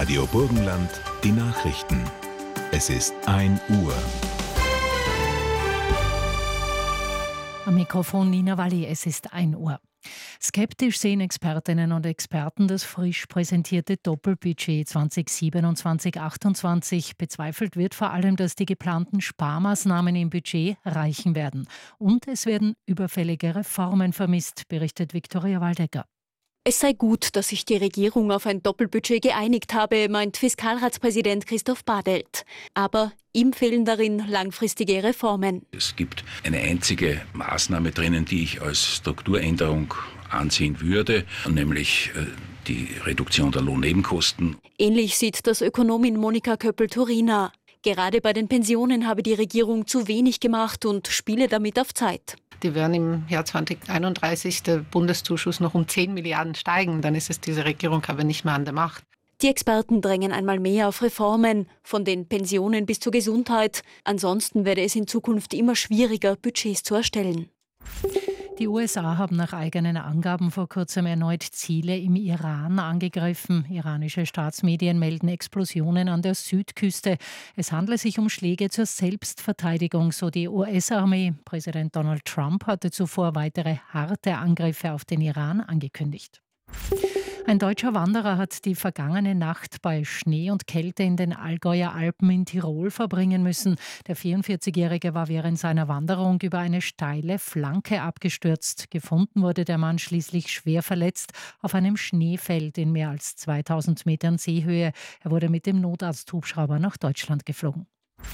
Radio Burgenland, die Nachrichten. Es ist 1 Uhr. Am Mikrofon Nina Walli, es ist 1 Uhr. Skeptisch sehen Expertinnen und Experten das frisch präsentierte Doppelbudget 2027-28. Bezweifelt wird vor allem, dass die geplanten Sparmaßnahmen im Budget reichen werden. Und es werden überfällige Reformen vermisst, berichtet Viktoria Waldecker. Es sei gut, dass sich die Regierung auf ein Doppelbudget geeinigt habe, meint Fiskalratspräsident Christoph Badelt. Aber ihm fehlen darin langfristige Reformen. Es gibt eine einzige Maßnahme drinnen, die ich als Strukturänderung ansehen würde, nämlich die Reduktion der Lohnnebenkosten. Ähnlich sieht das Ökonomin Monika Köppel-Turina. Gerade bei den Pensionen habe die Regierung zu wenig gemacht und spiele damit auf Zeit. Die werden im Jahr 2031 der Bundeszuschuss noch um 10 Milliarden steigen. Dann ist es diese Regierung aber nicht mehr an der Macht. Die Experten drängen einmal mehr auf Reformen, von den Pensionen bis zur Gesundheit. Ansonsten werde es in Zukunft immer schwieriger, Budgets zu erstellen. Die USA haben nach eigenen Angaben vor kurzem erneut Ziele im Iran angegriffen. Iranische Staatsmedien melden Explosionen an der Südküste. Es handle sich um Schläge zur Selbstverteidigung, so die US-Armee. Präsident Donald Trump hatte zuvor weitere harte Angriffe auf den Iran angekündigt. Ein deutscher Wanderer hat die vergangene Nacht bei Schnee und Kälte in den Allgäuer Alpen in Tirol verbringen müssen. Der 44-Jährige war während seiner Wanderung über eine steile Flanke abgestürzt. Gefunden wurde der Mann schließlich schwer verletzt auf einem Schneefeld in mehr als 2000 Metern Seehöhe. Er wurde mit dem Notarzthubschrauber nach Deutschland geflogen.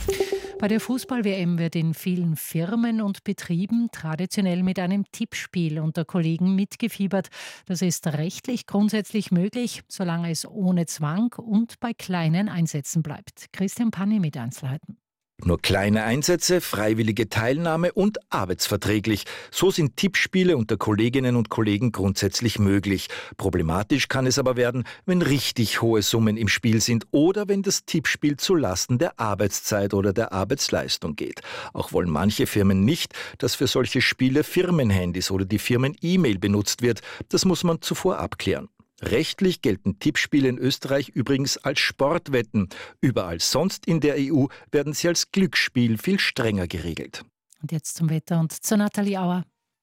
Bei der Fußball-WM wird in vielen Firmen und Betrieben traditionell mit einem Tippspiel unter Kollegen mitgefiebert. Das ist rechtlich grundsätzlich möglich, solange es ohne Zwang und bei kleinen Einsätzen bleibt. Christian Panni mit Einzelheiten. Nur kleine Einsätze, freiwillige Teilnahme und arbeitsverträglich. So sind Tippspiele unter Kolleginnen und Kollegen grundsätzlich möglich. Problematisch kann es aber werden, wenn richtig hohe Summen im Spiel sind oder wenn das Tippspiel zu Lasten der Arbeitszeit oder der Arbeitsleistung geht. Auch wollen manche Firmen nicht, dass für solche Spiele Firmenhandys oder die Firmen-E-Mail benutzt wird. Das muss man zuvor abklären. Rechtlich gelten Tippspiele in Österreich übrigens als Sportwetten. Überall sonst in der EU werden sie als Glücksspiel viel strenger geregelt. Und jetzt zum Wetter und zur Nathalie Auer.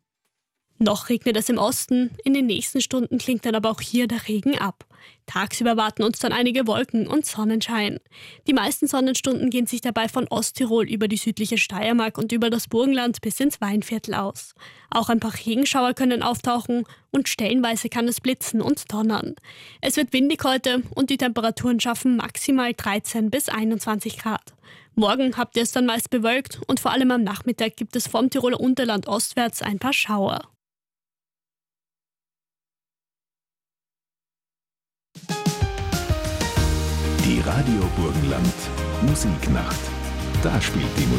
Noch regnet es im Osten, in den nächsten Stunden klingt dann aber auch hier der Regen ab. Tagsüber warten uns dann einige Wolken und Sonnenschein. Die meisten Sonnenstunden gehen sich dabei von Osttirol über die südliche Steiermark und über das Burgenland bis ins Weinviertel aus. Auch ein paar Regenschauer können auftauchen und stellenweise kann es blitzen und donnern. Es wird windig heute und die Temperaturen schaffen maximal 13 bis 21 Grad. Morgen habt ihr es dann meist bewölkt und vor allem am Nachmittag gibt es vom Tiroler Unterland ostwärts ein paar Schauer. Die Radio Burgenland Musiknacht. Da spielt die Musik.